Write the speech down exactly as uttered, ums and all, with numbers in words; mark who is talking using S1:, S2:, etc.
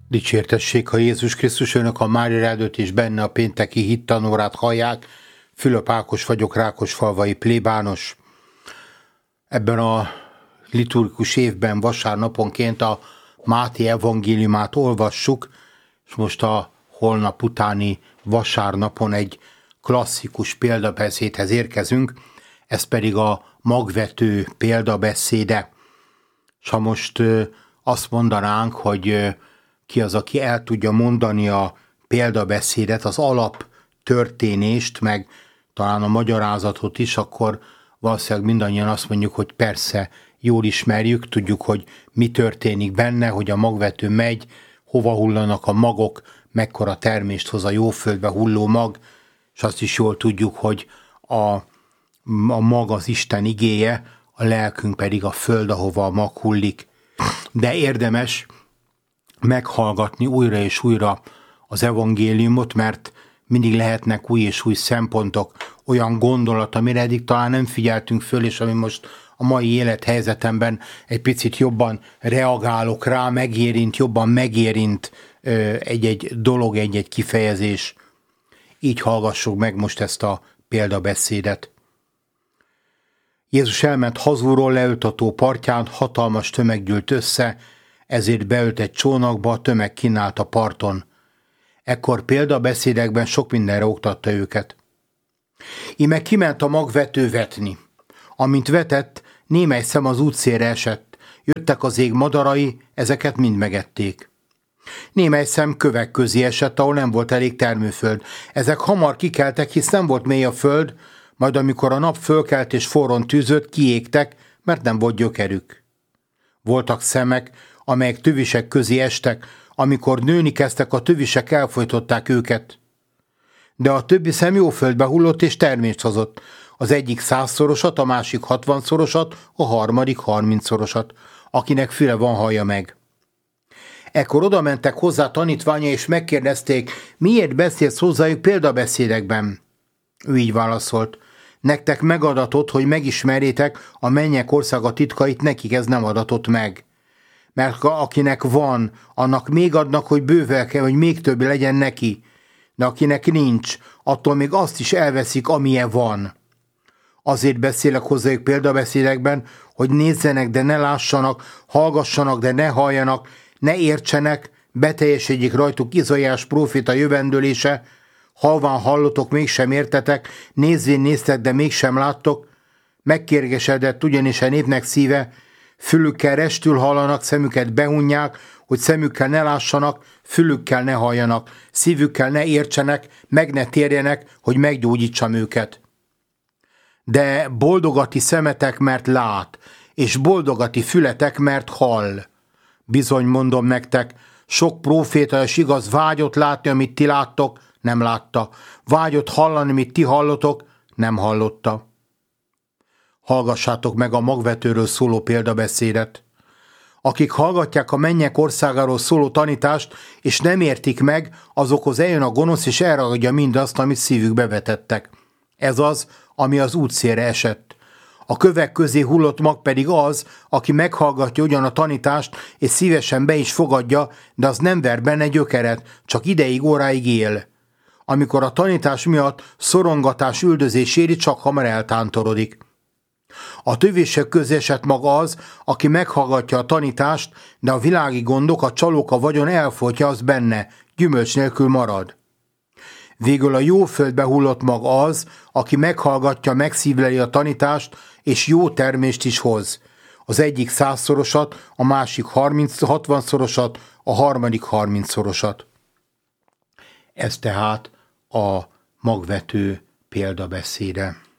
S1: Dicsértessék, ha Jézus Krisztus, önök a Mária Rádiót és benne a pénteki hittanórát hallják. Fülöp Ákos vagyok, Rákosfalvai plébános. Ebben a liturgikus évben vasárnaponként a Máté evangéliumát olvassuk, és most a holnap utáni vasárnapon egy klasszikus példabeszédhez érkezünk, ez pedig a magvető példabeszéde. És ha most azt mondanánk, hogy ki az, aki el tudja mondani a példabeszédet, az alaptörténést, meg talán a magyarázatot is, akkor valószínűleg mindannyian azt mondjuk, hogy persze, jól ismerjük, tudjuk, hogy mi történik benne, hogy a magvető megy, hova hullanak a magok, mekkora termést hoz a jó földbe hulló mag, és azt is jól tudjuk, hogy a, a mag az Isten igéje, a lelkünk pedig a föld, ahova a mag hullik. De érdemes meghallgatni újra és újra az evangéliumot, mert mindig lehetnek új és új szempontok, olyan gondolat, amire eddig talán nem figyeltünk föl, és ami most a mai élethelyzetemben egy picit jobban reagálok rá, megérint, jobban megérint egy-egy dolog, egy-egy kifejezés. Így hallgassuk meg most ezt a példabeszédet. Jézus elment hazúról, leült a tó partján, hatalmas tömeg gyűlt össze, ezért beült egy csónakba, a tömeg kínált a parton. Ekkor példabeszédekben sok mindenre oktatta őket. Íme kiment a magvető vetni. Amint vetett, némely szem az útszélre esett. Jöttek az ég madarai, ezeket mind megették. Némely szem kövek közé esett, ahol nem volt elég termőföld. Ezek hamar kikeltek, hisz nem volt mély a föld, majd amikor a nap fölkelt és forron tűzött, kiégtek, mert nem volt gyökerük. Voltak szemek, amelyek tövisek közé estek, amikor nőni kezdtek, a tövisek elfojtották őket. De a többi szem jó földbe hullott és termést hozott. Az egyik százszorosat, a másik hatvanszorosat, a harmadik harmincszorosat. Akinek füle van, hallja meg. Ekkor oda mentek hozzá tanítványa, és megkérdezték, miért beszélsz hozzájuk példabeszédekben? Ő így válaszolt, nektek megadatott, hogy megismerjétek a mennyek országa titkait, nekik ez nem adatott meg. Mert akinek van, annak még adnak, hogy bővelke, hogy még több legyen neki. De akinek nincs, attól még azt is elveszik, amilyen van. Azért beszélek hozzájuk példabeszédekben, hogy nézzenek, de ne lássanak, hallgassanak, de ne halljanak, ne értsenek, beteljesedjék rajtuk Izaiás próféta jövendőlése, halván hallotok, mégsem értetek, nézvén néztek, de mégsem láttok, megkérgesedett ugyanis a népnek szíve, fülükkel restül hallanak, szemüket behunják, hogy szemükkel ne lássanak, fülükkel ne halljanak, szívükkel ne értsenek, meg ne térjenek, hogy meggyógyítsam őket. De boldogati szemetek, mert lát, és boldogati fületek, mert hall. Bizony mondom nektek, sok próféta és igaz vágyott látni, amit ti láttok, nem látta. Vágyott hallani, amit ti hallotok, nem hallotta. Hallgassátok meg a magvetőről szóló példabeszédet. Akik hallgatják a mennyek országáról szóló tanítást, és nem értik meg, azokhoz eljön a gonosz, és elragadja mindazt, amit szívükbe vetettek. Ez az, ami az útszélre esett. A kövek közé hullott mag pedig az, aki meghallgatja ugyan a tanítást, és szívesen be is fogadja, de az nem ver benne gyökeret, csak ideig, óráig él. Amikor a tanítás miatt szorongatás, üldözés éri, csak hamar eltántorodik. A tövések közé esett maga az, aki meghallgatja a tanítást, de a világi gondok, a csalók, a vagyon elfolytja, az benne, gyümölcs nélkül marad. Végül a jó földbe hullott mag az, aki meghallgatja, megszívleli a tanítást, és jó termést is hoz. Az egyik százszorosat, a másik hatvanszorosat, a harmadik harmincszorosat. Ez tehát a magvető példabeszéde.